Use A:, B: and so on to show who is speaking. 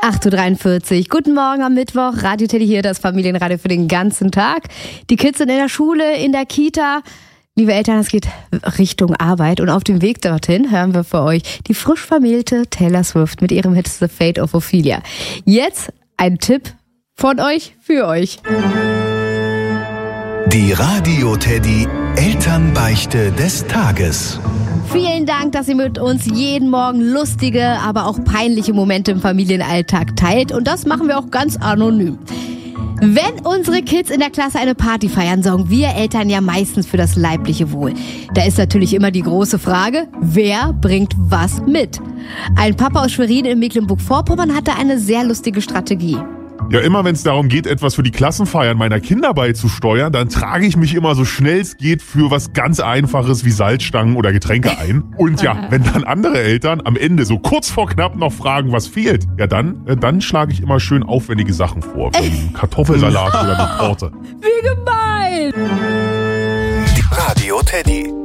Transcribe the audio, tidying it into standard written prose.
A: 8.43 Uhr. Guten Morgen am Mittwoch. Radio Teddy hier, das Familienradio für den ganzen Tag. Die Kids sind in der Schule, in der Kita. Liebe Eltern, es geht Richtung Arbeit. Und auf dem Weg dorthin hören wir für euch die frisch vermählte Taylor Swift mit ihrem Hit The Fate of Ophelia. Jetzt ein Tipp von euch für euch.
B: Die Radio Teddy Elternbeichte des Tages.
A: Vielen Dank, dass ihr mit uns jeden Morgen lustige, aber auch peinliche Momente im Familienalltag teilt. Und das machen wir auch ganz anonym. Wenn unsere Kids in der Klasse eine Party feiern, sorgen wir Eltern ja meistens für das leibliche Wohl. Da ist natürlich immer die große Frage, wer bringt was mit? Ein Papa aus Schwerin in Mecklenburg-Vorpommern hatte eine sehr lustige Strategie.
C: Ja, immer wenn es darum geht, etwas für die Klassenfeiern meiner Kinder beizusteuern, dann trage ich mich immer so schnell es geht für was ganz Einfaches wie Salzstangen oder Getränke ein. Und ja, wenn dann andere Eltern am Ende so kurz vor knapp noch fragen, was fehlt, ja dann schlage ich immer schön aufwendige Sachen vor, wie einen Kartoffelsalat oder eine Torte.
A: Wie gemein!
B: Radio Teddy.